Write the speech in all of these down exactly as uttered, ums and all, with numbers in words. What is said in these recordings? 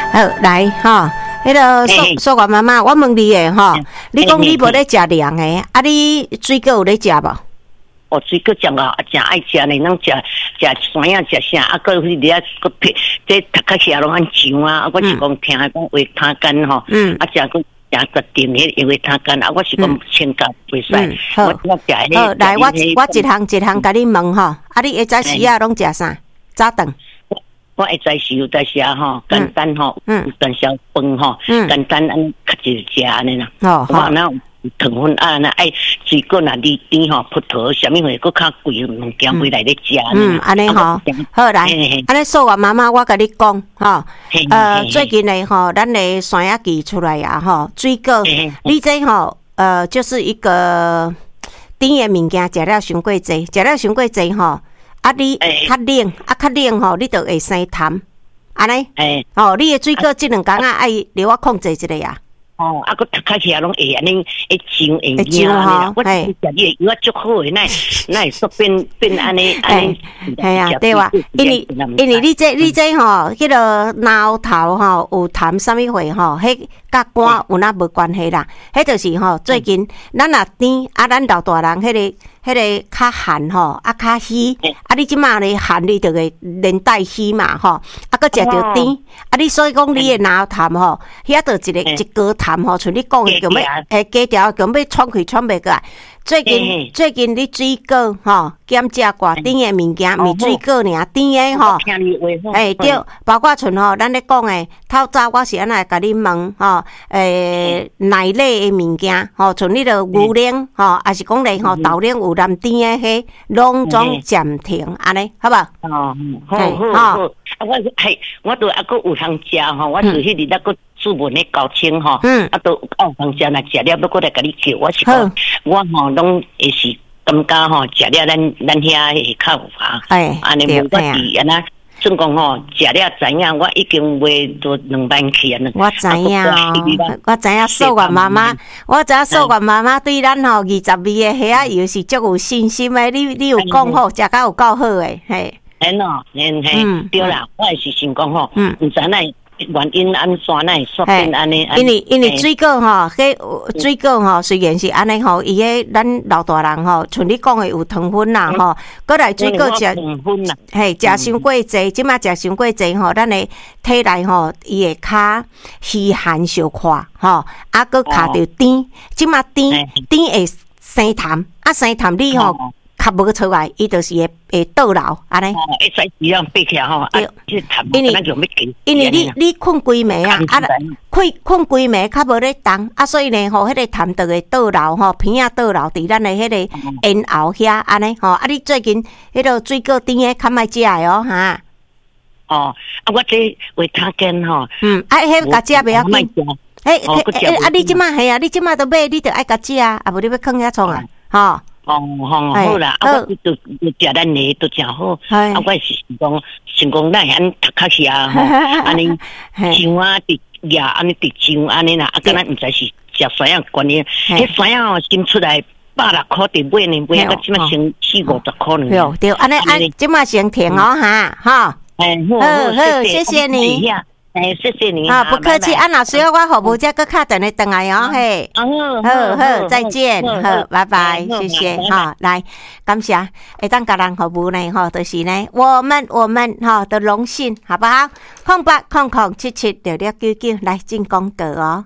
好来哈，迄个素素媛妈妈，我问你诶哈，你讲你无咧食凉诶，啊你水果有咧食无？ 哦，水果食啊，真爱食呢，咱食食酸啊，食啥啊？个迄个啊，个皮，这读较起来拢安酱啊，啊，我是讲听讲话汤干吼，嗯，啊，食个食个甜迄因为汤干啊，我是讲清高袂使， 好，好，来，我我一项一项甲你问吼，啊，你下早时啊拢食啥？早顿。 我会知是有在食吼，简单吼，嗯，蛋烧饭吼，简单安较直食安尼啦。哦，好，那糖分啊，那爱水果那梨甜吼，葡萄什么货，佫较贵物件回来咧食。 嗯，安尼吼，好来，安尼素媛妈妈，我甲你讲吼，呃，最近咧吼，咱咧山野记出来啊吼，水果，你这吼，呃，就是一个甜诶物件，食了伤过济，食了伤过济吼。啊，你较冷，啊较冷吼，你就会生痰，安尼。诶，哦，你诶水果即两工啊，爱留我控制一下啊。 哦，啊，佮读起起来拢会安尼，会上会痒吼。我食你诶药足好诶，那那会说变变安尼安尼。 系啊，对哇，因为因为你这你这吼，迄个挠头吼有痰啥物货吼，迄甲肝有那无关系啦。迄就是吼，最近咱若甜啊，咱老大人迄个。迄个较寒吼，啊较虚，啊你即马咧寒，你就会连带虚嘛吼，啊佮食着甜，啊你所以讲你诶脑痰吼，遐着一个一高痰吼，像你讲诶，叫要诶加条，叫要喘气喘袂过来。最近最近你水果吼，减食寡甜诶物件，毋水果尔甜诶吼，诶对，包括像吼咱咧讲诶，透早我是安尼甲你问吼，诶奶类诶物件吼，像你着牛奶吼，还是讲咧吼豆奶有淡甜诶，迄拢总暂停安尼，好无？ 哦，好好好，啊我系我都还佫有通食吼，我就迄日那个。书文咧高清吼，啊都有通食若食了，要过来甲你叫，我是讲，我吼拢会是感觉吼，食了咱咱遐会较有法，安尼无我是安那，算讲吼，食了知影，我已经卖到两万起啊！ 我知影哦，我知影素媛妈妈，我知影素媛妈妈对咱吼二十味诶虾仔油是足有信心诶，你你有讲好，食甲有够好诶，嘿， 嘿喏，嘿嘿，对啦，我也是想讲吼，毋知那。原因安怎奈说变安尼？ 因为因为水果吼，迄水果吼，虽然是安尼吼，伊迄咱老大人吼，像你讲诶有糖分啦吼，过来水果食，嘿，食伤过济，即马食伤过济吼，咱诶体内吼，伊会较虚寒小快吼，啊，搁卡着甜，即马甜甜会生痰，啊生痰你吼。较无出来，伊就是会会倒流安尼。 哦，会使这样背起来吼，对，因为因为你你困规暝啊，啊，困困规暝较无咧动，啊，所以呢，吼，迄个痰就会倒流吼，片仔倒流伫咱的迄个咽喉遐安尼吼。啊，你最近迄个水果甜诶，较莫食诶哦，哈。 哦，啊，我这为他跟吼， 嗯，啊，迄甲食袂要紧。诶，啊，你即马系啊，你即马都买，你着爱甲食啊，啊，无你要囥遐创啊，吼。 哦，好好啦，啊，我都都食咱的都真好，啊，我是讲，想讲咱安读较起啊，吼，安尼姜啊，滴叶安尼滴姜安尼啦，啊，敢若毋知是食酸样关系，迄酸样哦，新出来百六块伫买呢，买到即马成四五十块呢。 对，安尼安即马先停哦，哈，哈， 哎， 好好，谢谢你。 哎，谢谢你啊，不客气。啊，若需要我服务，再搁敲电话转来哦，嘿。好好，再见，好，拜拜，谢谢哈。来，感谢，会当甲人服务呢，吼，就是呢，我们我们哈的荣幸，好不好？空八空空七七六六九九，来进广告哦。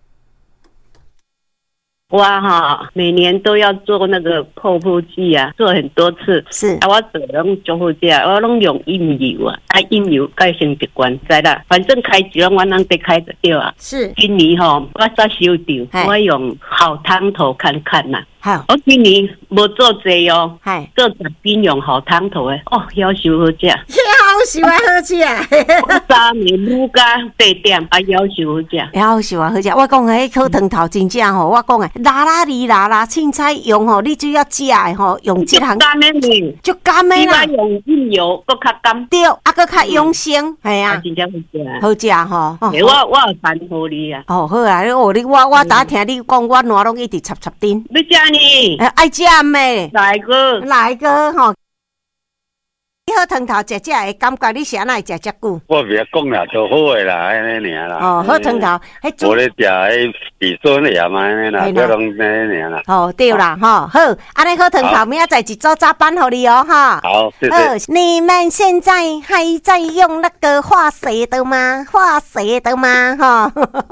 我哈每年都要做那个泡泡剂啊，做很多次。 是啊，我做拢做好食，我拢用印油啊，啊印油改成习惯，知啦。反正开酒我能得开得掉啊。 是今年吼，我早收掉，我用好汤头看看呐、啊。 好， 我今年无做济哦， 系做十边用好汤头诶，哦，夭寿好食， 夭寿啊好食啊！ 三年愈加八点啊，夭寿好食， 夭寿啊好食。我讲诶，迄颗汤头真正吼，我讲诶，辣辣哩辣辣凊彩用吼，你只要食诶吼，用即项甘诶呢， 就甘诶啦。 你用印油搁较甘， 对，啊搁较养生，系啊， 真正好食， 好食吼。 我我有传互你啊。 哦好啊，哦你我我打听你讲，我烂拢一直插插丁。 你食呢？ 爱食咩？ 来个， 来个吼。 你好汤头食食的感觉，你是安那会食遮久？ 我别讲啦，就好诶啦，安尼尔啦。 哦，好汤头，迄煮。 我咧食迄鼻酸的盐嘛，安尼啦，这拢安尼尔啦。 哦，对啦，哈，好，安尼好汤头，明仔载一早早班互你哦，哈。 好，谢谢。 你们现在还在用那个化学的吗？化学的吗？哈。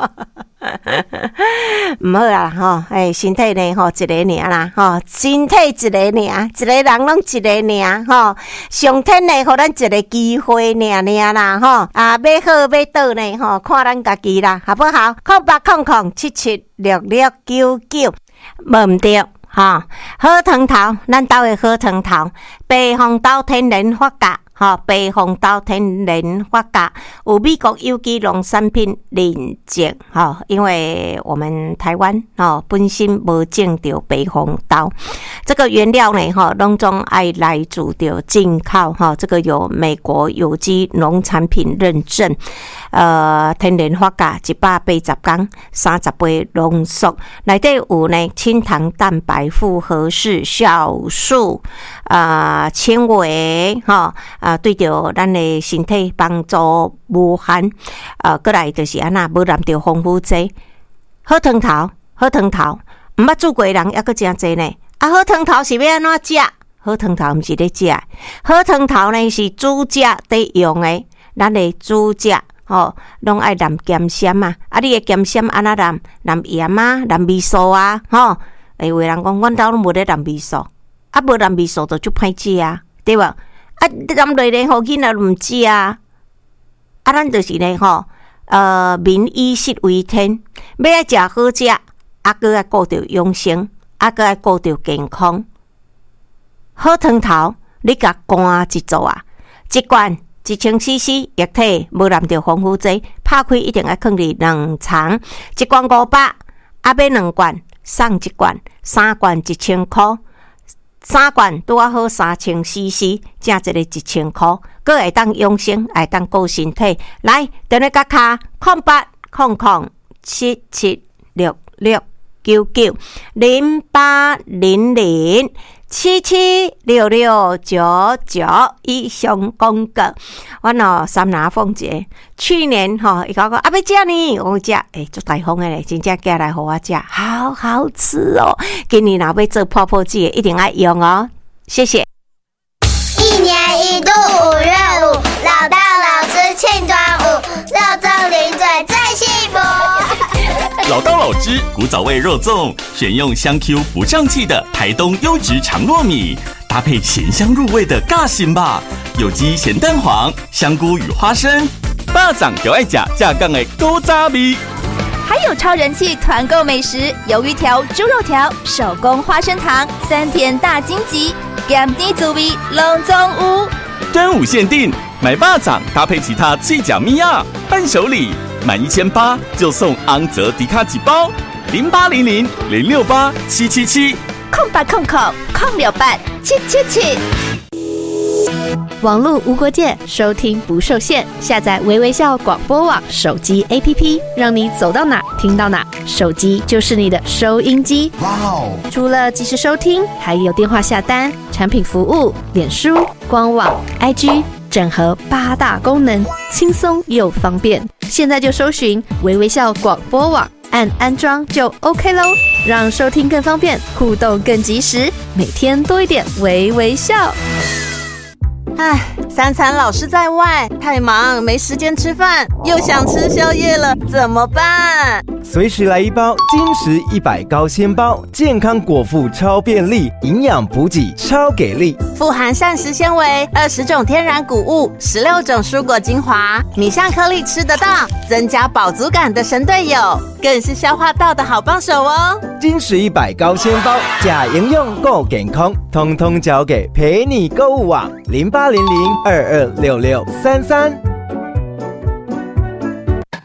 唔好啦，吼，诶，身体呢，吼，一个尔啦，吼，身体一个尔，一个人拢一个尔，吼，上天呢，互咱一个机会尔尔啦，吼，啊，要好要倒呢，吼，看咱家己啦，好不好？空八空空七七六六九九，无毋对。吼，好汤头，咱兜的好汤头，白红豆天然发酵。好，白红豆天然发酵，有美国有机农产品认证。好，因为我们台湾哦本身无种到白红豆，这个原料呢哈，拢总爱来自着进口哈，这个有美国有机农产品认证。呃，天然发酵一百八十天，三十杯浓缩，内底有呢清糖蛋白、复合式酵素、啊纤维哈。啊，对着咱的身体帮助无限，啊，过来就是安那，无染着防腐剂。好汤头，好汤头，毋捌煮过的人抑阁真济呢。啊，好汤头是要安怎食？好汤头毋是咧食，好汤头呢是煮食得用的。咱的煮食吼，拢爱染咸鲜啊。啊，你的咸鲜安怎染？染盐啊，染味素啊，吼。诶，有的人讲，阮兜拢无咧染味素，啊，无染味素就足歹食啊，对无？啊，染落咧，互囡仔毋食啊！啊，咱就是咧吼，呃，民以食为天，要爱食好食，啊，搁爱顾着养生，啊，搁爱顾着健康。好汤头，你甲干一组啊，一罐一千 C C 液体，无染着防腐剂，拍开一定要放伫冷藏，一罐五百，啊，买两罐送一罐，三罐一千箍。三罐拄啊好三千 C C， 正一个一千箍，佮会当养生，会当顾身体。来，等你甲卡空八空空七七六六九九零八零零七七六六九九以上广告。阮哦三拿凤姐去年吼，伊讲讲啊要食呢，我食诶足大方诶咧，真正寄来互我食，好好吃哦。今年若要做泡泡剂，一定爱用哦，谢谢。 一年一度五月五，老大老师庆端午，肉粽零嘴最幸福。 老刀老汁古早味肉粽，选用香 Q 不胀气的台东优质长糯米，搭配咸香入味的尬心吧，有机咸蛋黄、香菇与花生，巴掌就爱吃架杠的古早味。 还有超人气团购美食，鱿鱼条、猪肉条、手工花生糖、三甜大荆棘，咸甜滋味拢总有。 端午限定，买巴掌搭配其他最奖米啊，伴手礼。满一千八就送昂泽迪卡几包，零八零零零六八七七七， 空八空空空六八七七七。网络无国界，收听不受限。下载微微笑广播网手机 A P P， 让你走到哪听到哪，手机就是你的收音机。哇哦！除了即时收听，还有电话下单、产品服务、脸书、官网、I G。整合八大功能，轻松又方便。现在就搜寻微微笑广播网，按安装就 OK 咯，让收听更方便，互动更及时，每天多一点微微笑。 唉，三餐老是在外，太忙没时间吃饭，又想吃宵夜了，怎么办？ 随时来一包金石一百高纤包，健康果腹超便利，营养补给超给力， 富含膳食纤维，二十种天然谷物，十六种蔬果精华，米香颗粒吃得到，增加饱足感的神队友，更是消化道的好帮手哦。 金石一百高纤包，假营养够健康，通通交给陪你购物网零八零零二二六六三三。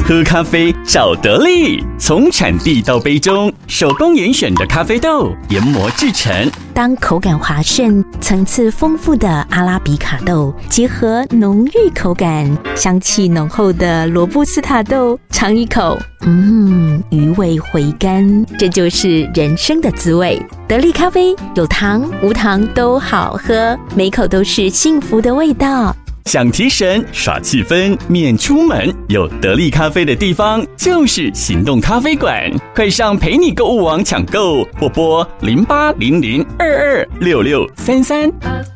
喝咖啡找得力，从产地到杯中，手工严选的咖啡豆研磨制成。 当口感滑顺、层次丰富的阿拉比卡豆结合浓郁口感、香气浓厚的罗布斯塔豆，尝一口，嗯，余味回甘，这就是人生的滋味。得力咖啡有糖无糖都好喝，每口都是幸福的味道。 想提神耍气氛免出门，有得力咖啡的地方就是行动咖啡馆，快上陪你购物网抢购，或拨零八零零二二六六三三。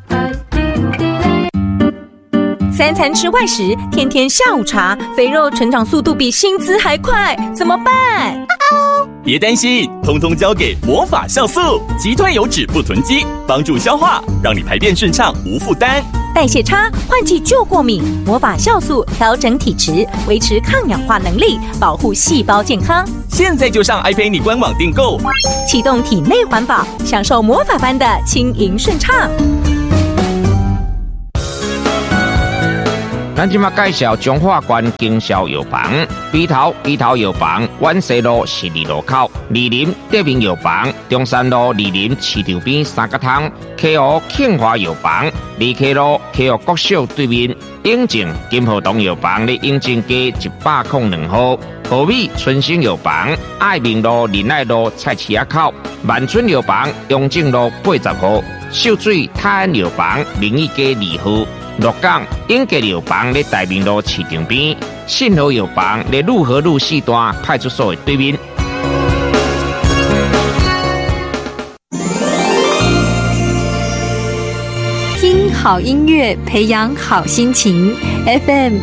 三餐吃外食，天天下午茶，肥肉成长速度比薪资还快，怎么办？ 别担心，通通交给魔法酵素，击退油脂不囤积，帮助消化，让你排便顺畅无负担。 代谢差，换季就过敏，魔法酵素调整体质，维持抗氧化能力，保护细胞健康。 现在就上 i 陪你官网订购， 启动体内环保，享受魔法般的轻盈顺畅。 咱即马介绍中华关经销药房，北头北头药房，万西路十二路口；二林德明药房，中山路二林市场边三角汤；溪湖庆华药房，二溪路溪湖国小对面；永靖金河东药房咧永靖街一百零两号；和美春兴药房，爱民路仁爱路菜市仔口；万春药房，永靖路八十号；秀水泰安药房，明义街二号。鹿港永吉药房咧大明路市场边，信和药房咧路和路四段派出所的对面。 听好音乐，培养好心情。F M